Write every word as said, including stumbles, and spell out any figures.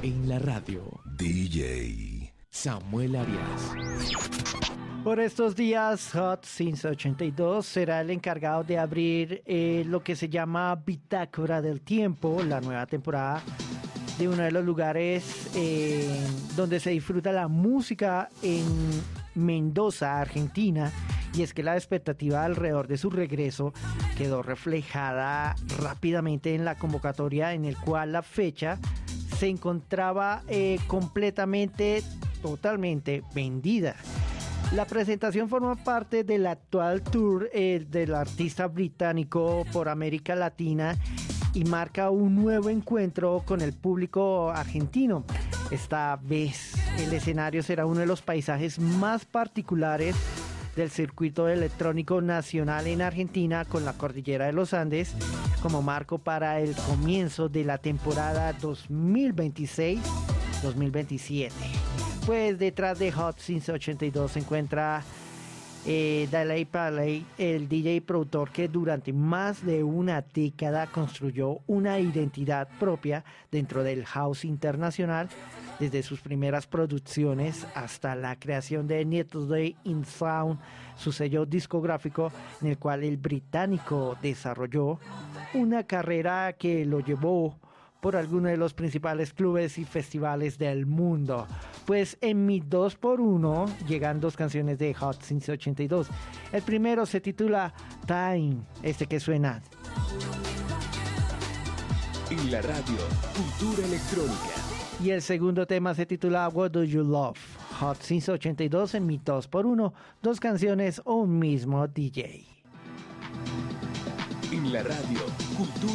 En la radio, D J Samuel Arias. Por estos días, Hot Since ochenta y dos será el encargado de abrir eh, lo que se llama Bitácora del Tiempo, la nueva temporada de uno de los lugares eh, donde se disfruta la música en Mendoza, Argentina. Y es que la expectativa alrededor de su regreso quedó reflejada rápidamente en la convocatoria, en el cual la fecha se encontraba eh, completamente, totalmente vendida. La presentación forma parte del actual tour eh, del artista británico por América Latina y marca un nuevo encuentro con el público argentino. Esta vez el escenario será uno de los paisajes más particulares del circuito electrónico nacional en Argentina, con la cordillera de los Andes como marco para el comienzo de la temporada dos mil veintiséis dos mil veintisiete. Pues detrás de Hot Since ochenta y dos se encuentra eh, Daley Paley, el D J productor que durante más de una década construyó una identidad propia dentro del house internacional, desde sus primeras producciones hasta la creación de Netley in Sound, su sello discográfico en el cual el británico desarrolló una carrera que lo llevó por algunos de los principales clubes y festivales del mundo. Pues en mi dos por uno llegan dos canciones de Hot Since ochenta y dos. El primero se titula Time, este que suena. En la radio, cultura electrónica. Y el segundo tema se titula What Do You Love? Hot Since ochenta y dos en mi dos por uno. Dos canciones, un mismo D J. En la radio, cultura